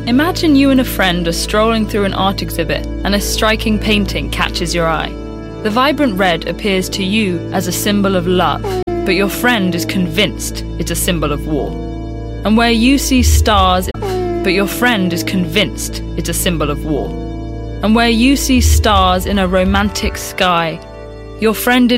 Imagine you and a friend are strolling through an art exhibit and a striking painting catches your eye. The vibrant red appears to you as a symbol of love, but your friend is convinced it's a symbol of war. And where you see stars, but your friend is convinced it's a symbol of war. And where you see stars in a romantic sky, your friend